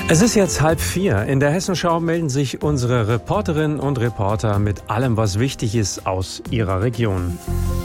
Es ist jetzt 3:30. In der Hessenschau melden sich unsere Reporterinnen und Reporter mit allem, was wichtig ist aus ihrer Region.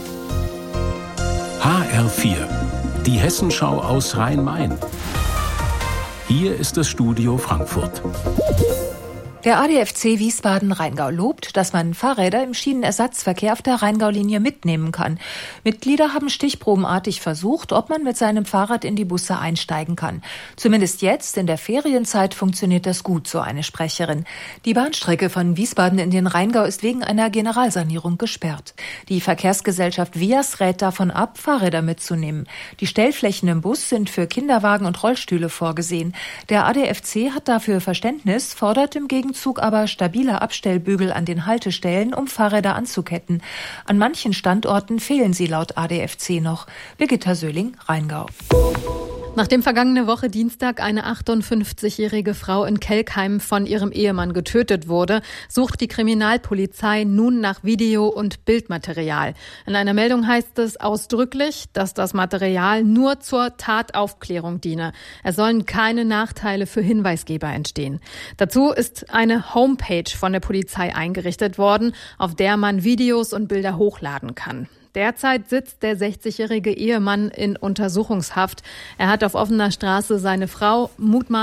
HR4, die Hessenschau aus Rhein-Main. Hier ist das Studio Frankfurt. Der ADFC Wiesbaden-Rheingau lobt, dass man Fahrräder im Schienenersatzverkehr auf der Rheingau-Linie mitnehmen kann. Mitglieder haben stichprobenartig versucht, ob man mit seinem Fahrrad in die Busse einsteigen kann. Zumindest jetzt, in der Ferienzeit, funktioniert das gut, so eine Sprecherin. Die Bahnstrecke von Wiesbaden in den Rheingau ist wegen einer Generalsanierung gesperrt. Die Verkehrsgesellschaft VIAS rät davon ab, Fahrräder mitzunehmen. Die Stellflächen im Bus sind für Kinderwagen und Rollstühle vorgesehen. Der ADFC hat dafür Verständnis, fordert im Gegenzug aber stabile Abstellbügel an den Haltestellen, um Fahrräder anzuketten. An manchen Standorten fehlen sie laut ADFC noch. Birgitta Söhling, Rheingau. Nachdem vergangene Woche Dienstag eine 58-jährige Frau in Kelkheim von ihrem Ehemann getötet wurde, sucht die Kriminalpolizei nun nach Video- und Bildmaterial. In einer Meldung heißt es ausdrücklich, dass das Material nur zur Tataufklärung diene. Es sollen keine Nachteile für Hinweisgeber entstehen. Dazu ist eine Homepage von der Polizei eingerichtet worden, auf der man Videos und Bilder hochladen kann. Derzeit sitzt der 60-jährige Ehemann in Untersuchungshaft. Er hat auf offener Straße seine Frau mutmaßlich